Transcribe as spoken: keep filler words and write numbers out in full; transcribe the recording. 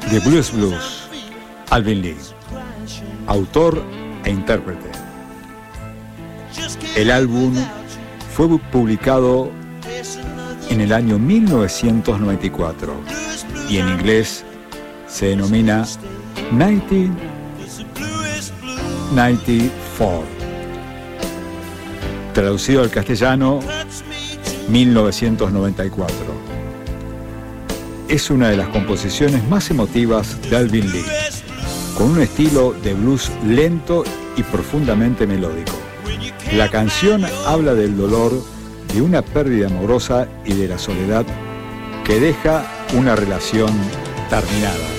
The Blues Blues, Alvin Lee, autor e intérprete. El álbum fue publicado en el año mil novecientos noventa y cuatro y en inglés se denomina nineteen ninety-four. Traducido al castellano, mil novecientos noventa y cuatro. Es una de las composiciones más emotivas de Alvin Lee, con un estilo de blues lento y profundamente melódico. La canción habla del dolor de una pérdida amorosa y de la soledad que deja una relación terminada.